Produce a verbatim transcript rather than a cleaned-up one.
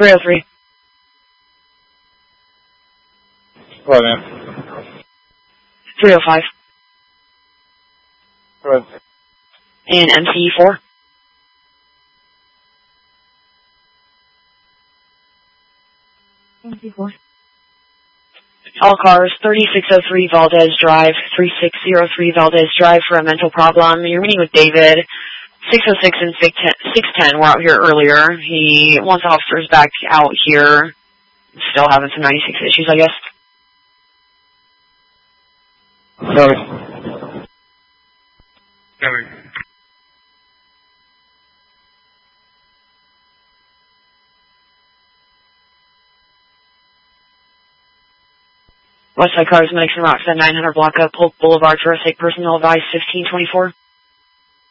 three oh three. What, man? three oh five. What? And M C E four. M C E four. All cars, thirty-six oh three Valdez Drive, three six oh three Valdez Drive for a mental problem. You're meeting with David. six oh six and six ten were out here earlier. He wants officers back out here. Still having some ninety-six issues, I guess. Sorry. Sorry. Westside Cars, Medics and Rocks at nine hundred block up Polk Boulevard for a sick person. They'll advise fifteen twenty-four.